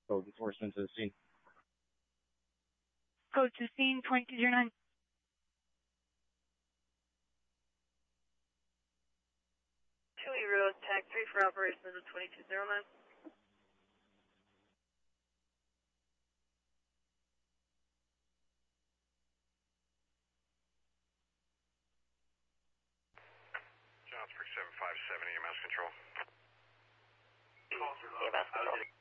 code enforcement to the scene. Code to scene 2209. Road, tag 3 for operations of 2209. Johnsburg 757 EMS control. EMS control.